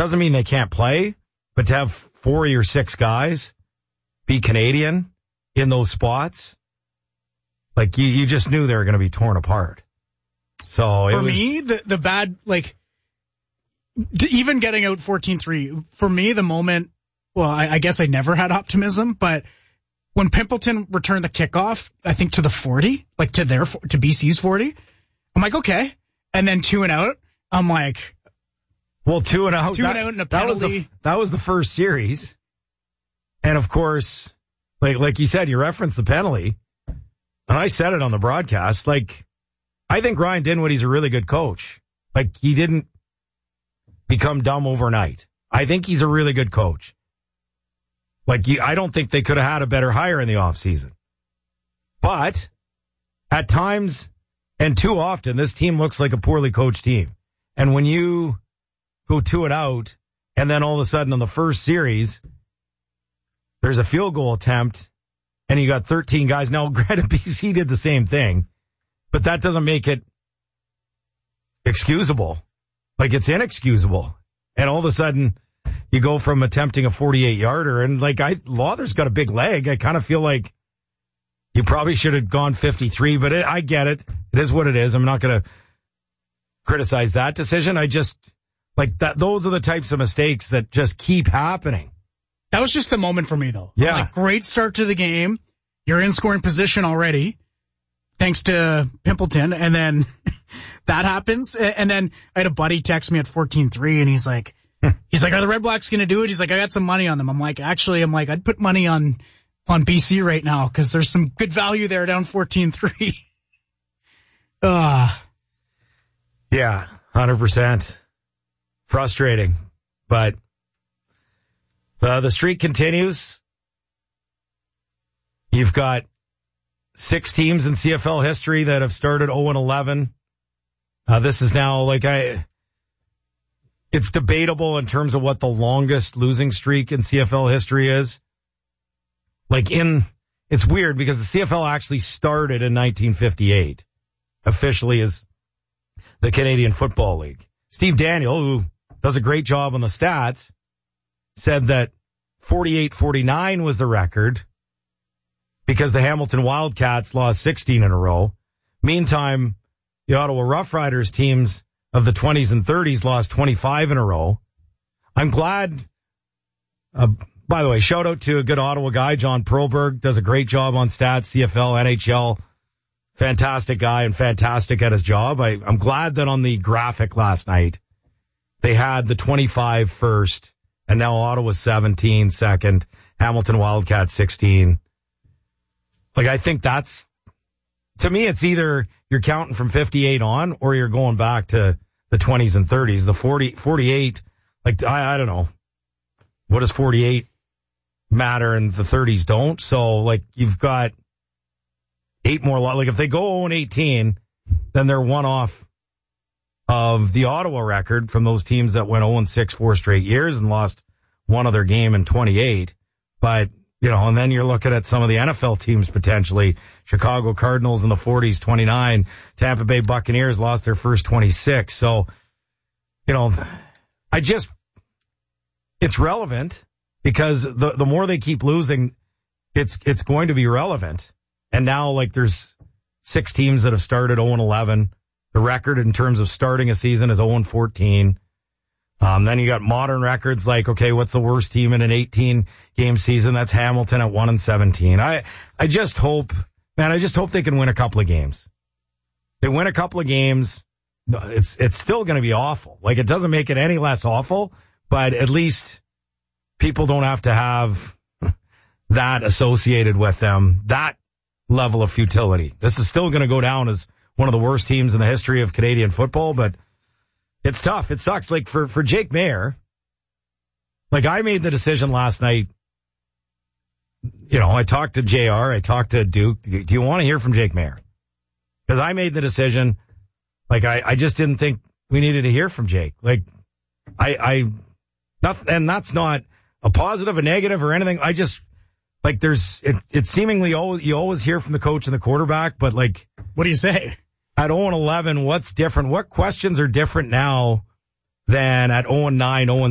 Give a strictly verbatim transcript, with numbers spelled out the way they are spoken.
doesn't mean they can't play, but to have four or six guys be Canadian in those spots, like you, you just knew they were going to be torn apart. So for it was, me, the the bad, like, even getting out fourteen three, for me, the moment, well, I, I guess I never had optimism, but when Pimpleton returned the kickoff, I think to the forty, like to their, to B C's forty, I'm like, okay. And then two and out, I'm like, well, two and out, two that, and out and a that was penalty. the, that was the first series. And of course, like, like you said, you referenced the penalty, and I said it on the broadcast, like, I think Ryan Dinwiddie's a really good coach. Like, he didn't become dumb overnight. I think he's a really good coach. Like, you, I don't think they could have had a better hire in the offseason. But at times, and too often, this team looks like a poorly coached team. And when you go two and out, and then all of a sudden in the first series, there's a field goal attempt, and you got thirteen guys. Now, granted, B C did the same thing, but that doesn't make it excusable. Like, it's inexcusable. And all of a sudden, you go from attempting a forty-eight yarder, and like, I, Lauther's got a big leg. I kind of feel like you probably should have gone fifty-three, but it, I get it. It is what it is. I'm not going to criticize that decision. I just, like, that, those are the types of mistakes that just keep happening. That was just the moment for me, though. Yeah. Like, great start to the game. You're in scoring position already, thanks to Pimpleton, and then that happens. And then I had a buddy text me at fourteen three, and he's like, he's like, are the Red Blacks going to do it? He's like, I got some money on them. I'm like, actually, I'm like, I'd put money on, on B C right now, because there's some good value there down fourteen three. Ah. Yeah, one hundred percent. Frustrating, but uh, the streak continues. You've got six teams in C F L history that have started oh and eleven. Uh, this is now, like, I, it's debatable in terms of what the longest losing streak in C F L history is. Like, in, it's weird because the C F L actually started in nineteen fifty-eight, officially as the Canadian Football League. Steve Daniel, who does a great job on the stats, said that forty-eight forty-nine was the record because the Hamilton Wildcats lost sixteen in a row. Meantime, the Ottawa Rough Riders teams of the twenties and thirties lost twenty-five in a row. I'm glad, uh, by the way, shout out to a good Ottawa guy, John Perlberg, does a great job on stats, C F L, N H L. Fantastic guy and fantastic at his job. I, I'm glad that on the graphic last night, they had the twenty-five first, and now Ottawa seventeen second, Hamilton Wildcats sixteen. Like, I think that's, to me, it's either you're counting from fifty-eight on or you're going back to the twenties and thirties. The forty, forty-eight, like, I, I don't know. What does forty-eight matter and the thirties don't? So, like, you've got eight more, like, if they go oh and eighteen, then they're one off of the Ottawa record from those teams that went oh and six four straight years and lost one other game in twenty-eight. But, you know, and then you're looking at some of the N F L teams potentially. Chicago Cardinals in the forties, twenty-nine. Tampa Bay Buccaneers lost their first twenty-six. So, you know, I just, it's relevant because the the more they keep losing, it's it's going to be relevant. And now, like, there's six teams that have started oh and eleven. The record in terms of starting a season is oh and fourteen. Um, then you got modern records like, okay, what's the worst team in an eighteen-game season? That's Hamilton at one and seventeen. I, I just hope, man, I just hope they can win a couple of games. They win a couple of games, it's it's still going to be awful. Like, it doesn't make it any less awful, but at least people don't have to have that associated with them, that level of futility. This is still going to go down as one of the worst teams in the history of Canadian football, but it's tough. It sucks. Like, for, for Jake Maier, like, I made the decision last night. You know, I talked to J R, I talked to Duke. Do you, do you want to hear from Jake Maier? Because I made the decision. Like, I, I just didn't think we needed to hear from Jake. Like, I, I, not, and that's not a positive, a negative, or anything. I just, like, there's, it, it's seemingly always, you always hear from the coach and the quarterback, but, like, what do you say? At oh and eleven, what's different? What questions are different now than at oh and nine, oh and